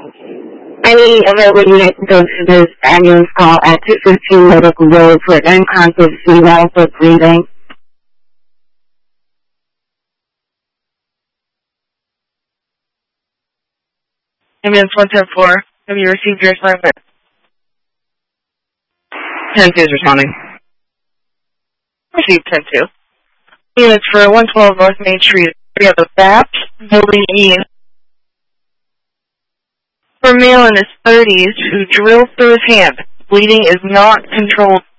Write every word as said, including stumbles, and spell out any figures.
Any available unit to go to this ambulance call at two fifteen Medical Road for an unconscious female for breathing. Ambulance one ten four, have you received your assignment? ten two is responding. Received ten two. Units for one twelve North Main Street. We have a B A P Building E. For a male in his thirties who drilled through his hand. Bleeding is not controlled